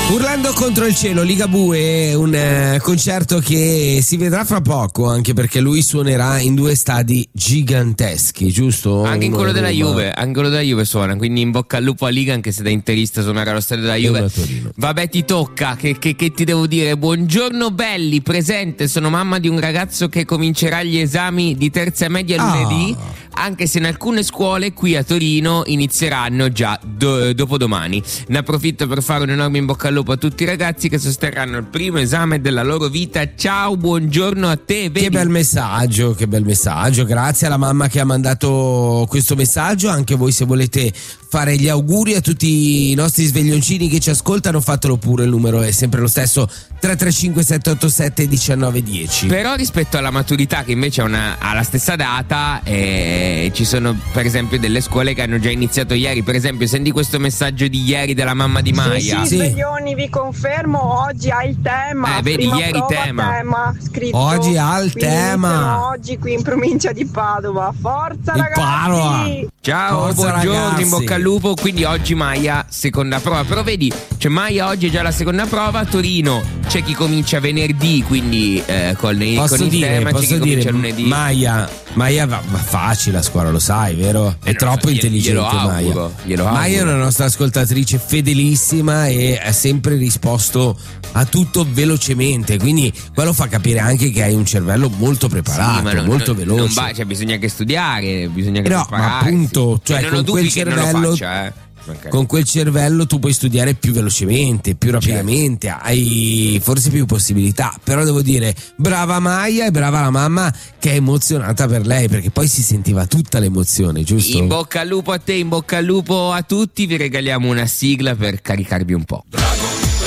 Urlando contro il cielo, Ligabue, un concerto che si vedrà fra poco, anche perché lui suonerà in 2 stadi giganteschi, giusto? Anche in quello della Juve, anche quello della Juve suona, quindi in bocca al lupo a Liga, anche se da interista suonare allo stadio della Juve. Vabbè, ti tocca, che ti devo dire? Buongiorno belli, presente, sono mamma di un ragazzo che comincerà gli esami di terza media lunedì, anche se in alcune scuole qui a Torino inizieranno già dopodomani. Ne approfitto per fare un enorme in bocca al lupo a tutti i ragazzi che sosterranno il primo esame della loro vita. Ciao, buongiorno a te. Vedi? Che bel messaggio, grazie alla mamma che ha mandato questo messaggio. Anche voi, se volete fare gli auguri a tutti i nostri sveglioncini che ci ascoltano, fatelo pure, il numero è sempre lo stesso, 335 787 1910. Però rispetto alla maturità, che invece ha la stessa data, ci sono per esempio delle scuole che hanno già iniziato ieri. Per esempio, senti questo messaggio di ieri della mamma di Maia. Sì, sveglioni, vi confermo, oggi ha il tema. Vedi, ieri tema. Scritto, oggi ha il tema. Oggi qui in provincia di Padova. Forza di ragazzi! Padova. Ciao, forza, buongiorno, ragazzi. in bocca al lupo. Quindi oggi Maia seconda prova. Però vedi, cioè Maia oggi è già la seconda prova. A Torino c'è chi comincia venerdì, quindi con il tema, c'è chi comincia lunedì. Maia va facile a scuola, lo sai, vero? È troppo intelligente Maia. Maia è una nostra ascoltatrice fedelissima e ha sempre risposto a tutto velocemente, quindi quello fa capire anche che hai un cervello molto preparato, sì, molto veloce. Cioè, bisogna che studiare, bisogna che prepararsi. Ma appunto, cioè con quel cervello Okay. Con quel cervello tu puoi studiare più velocemente, più rapidamente, hai forse più possibilità. Però devo dire, brava Maia e brava la mamma che è emozionata per lei, perché poi si sentiva tutta l'emozione, giusto? In bocca al lupo a te, in bocca al lupo a tutti. Vi regaliamo una sigla per caricarvi un po'.